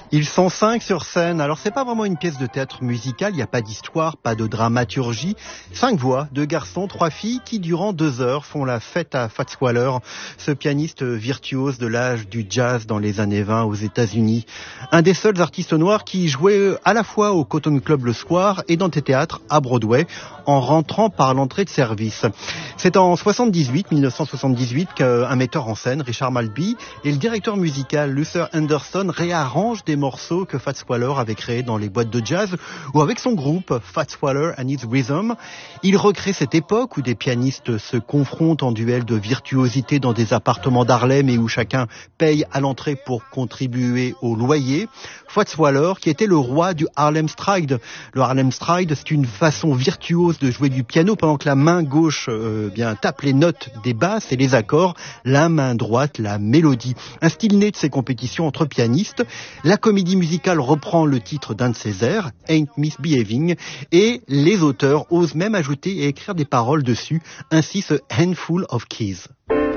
Ils sont 5 sur scène. Alors c'est pas vraiment une pièce de théâtre musical, il n'y a pas d'histoire, pas de dramaturgie. 5 voix, 2 garçons, 3 filles qui durant 2 heures font la fête à Fats Waller, ce pianiste virtuose de l'âge du jazz dans les années 20 aux États-Unis. Un des seuls artistes noirs qui jouait à la fois au Cotton Club le soir et dans des théâtres à Broadway en rentrant par l'entrée de service. C'est en 1978 qu'un metteur en scène, Richard Maltby, et le directeur musical Luther Anderson réarrangent des morceaux que Fats Waller avait créés dans les boîtes de jazz ou avec son groupe Fats Waller and His Rhythm. Il recrée cette époque où des pianistes se confrontent en duel de virtuosité dans des appartements d'Harlem et où chacun paye à l'entrée pour contribuer au loyer. Fats Waller qui était le roi du Harlem Stride. Le Harlem Stride, c'est une façon virtuose de jouer du piano pendant que la main gauche tape les notes des basses et les accords, la main droite la mélodie. Un style né de ces compétitions entre pianistes. La comédie musicale reprend le titre d'un de ses airs, Ain't Misbehaving, et les auteurs osent même ajouter et écrire des paroles dessus, ainsi ce Handful of Keys.